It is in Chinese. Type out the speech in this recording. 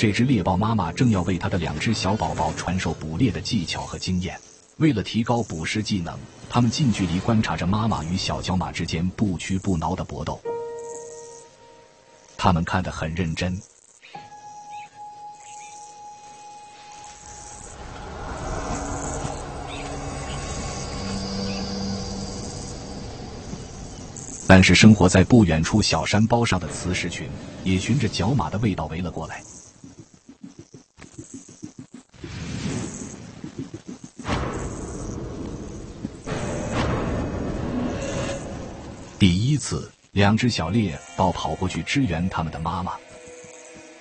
这只猎豹妈妈正要为它的2只小宝宝传授捕猎的技巧和经验。为了提高捕食技能，他们近距离观察着妈妈与小角马之间不屈不挠的搏斗。他们看得很认真。但是生活在不远处小山包上的雌狮群也循着角马的味道围了过来。第一次，2只小猎豹跑过去支援他们的妈妈。